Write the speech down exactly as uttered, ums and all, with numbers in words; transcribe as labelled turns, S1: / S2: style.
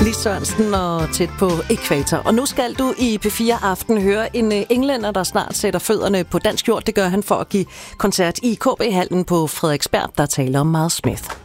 S1: Lis Sørensen og Tæt på Ækvator. Og nu skal du i P fire Aften høre en englænder, der snart sætter fødderne på dansk jord. Det gør han for at give koncert i K B-hallen på Frederiksberg, der taler om Miles Smith.